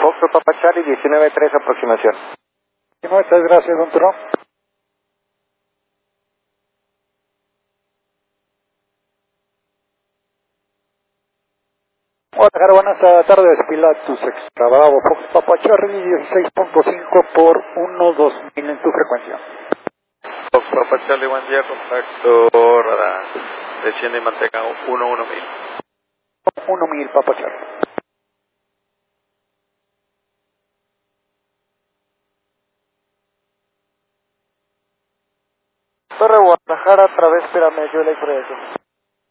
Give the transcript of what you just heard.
Foxtrot Papa Charlie, 19-3 aproximación. 19-3, gracias, don Turo. Guadalajara, buenas tardes, Pilatus Extra Bravo, Fox Papa Charlie, 16.5 por 1-2000 en tu frecuencia. Fox Papa Charlie, buen día, contacto radar, desciende y mantenga 1-1000. 1-1000, Papa Charlie. Torre Guadalajara, través Pyramid, yo le proyecto.